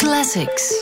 Classics.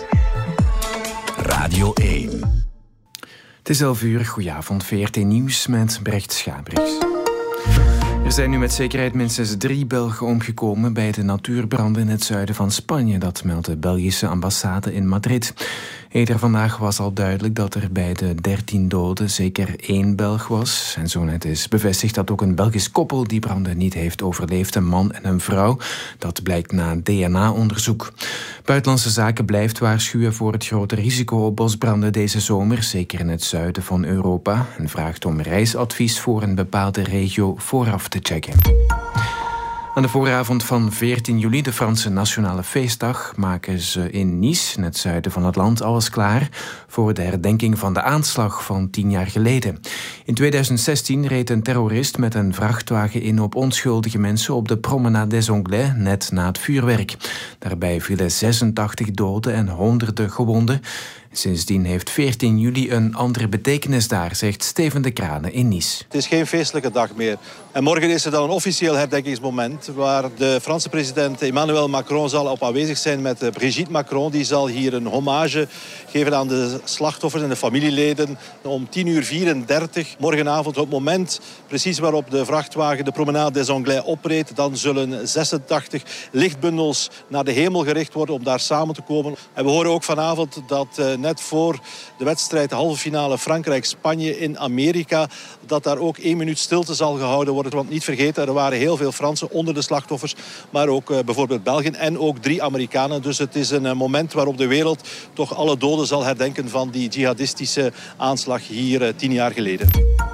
Radio 1. Het is 11 uur, goedenavond, VRT Nieuws met Brecht Schabriks. Er zijn nu met zekerheid minstens 3 Belgen omgekomen bij de natuurbranden in het zuiden van Spanje. Dat meldt de Belgische ambassade in Madrid. Eerder vandaag was al duidelijk dat er bij de 13 doden zeker 1 Belg was. En zo net is bevestigd dat ook een Belgisch koppel die branden niet heeft overleefd, een man en een vrouw. Dat blijkt na DNA-onderzoek. Buitenlandse Zaken blijft waarschuwen voor het grote risico op bosbranden deze zomer, zeker in het zuiden van Europa, en vraagt om reisadvies voor een bepaalde regio vooraf te checken. Aan de vooravond van 14 juli, de Franse Nationale Feestdag, maken ze in Nice, in het zuiden van het land, alles klaar voor de herdenking van de aanslag van 10 jaar geleden. In 2016 reed een terrorist met een vrachtwagen in op onschuldige mensen op de Promenade des Anglais, net na het vuurwerk. Daarbij vielen 86 doden en honderden gewonden. Sindsdien heeft 14 juli een andere betekenis daar, zegt Steven de Crane in Nice. Het is geen feestelijke dag meer. En morgen is er dan een officieel herdenkingsmoment waar de Franse president Emmanuel Macron zal op aanwezig zijn met Brigitte Macron. Die zal hier een hommage geven aan de slachtoffers en de familieleden. Om 10:34 morgenavond, het moment precies waarop de vrachtwagen de Promenade des Anglais opreed, dan zullen 86 lichtbundels naar de hemel gericht worden om daar samen te komen. En we horen ook vanavond dat net voor de wedstrijd, de halve finale Frankrijk-Spanje in Amerika, dat daar ook 1 minuut stilte zal gehouden worden. Want niet vergeten, er waren heel veel Fransen onder de slachtoffers, maar ook bijvoorbeeld Belgen en ook 3 Amerikanen. Dus het is een moment waarop de wereld toch alle doden zal herdenken van die jihadistische aanslag hier 10 jaar geleden.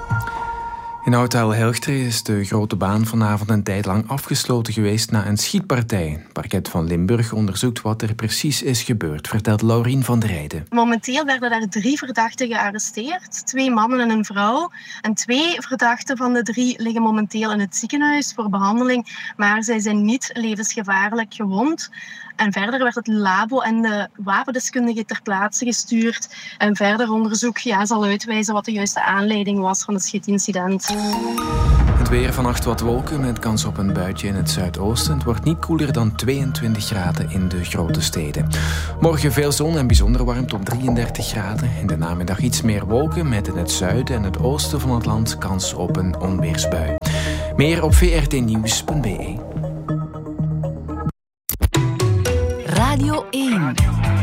In Oud-Heilgeren is de Grote Baan vanavond een tijd lang afgesloten geweest na een schietpartij. Het parket van Limburg onderzoekt wat er precies is gebeurd, vertelt Laurien van der Rijden. Momenteel werden daar 3 verdachten gearresteerd, 2 mannen en een vrouw. En 2 verdachten van de 3 liggen momenteel in het ziekenhuis voor behandeling, maar zij zijn niet levensgevaarlijk gewond. En verder werd het labo en de wapendeskundige ter plaatse gestuurd. En verder onderzoek zal uitwijzen wat de juiste aanleiding was van het schietincident. Het weer, vannacht wat wolken met kans op een buitje in het zuidoosten. Het wordt niet koeler dan 22 graden in de grote steden. Morgen veel zon en bijzonder warm tot 33 graden. In de namiddag iets meer wolken met in het zuiden en het oosten van het land kans op een onweersbui. Meer op vrtnieuws.be. Radio 1.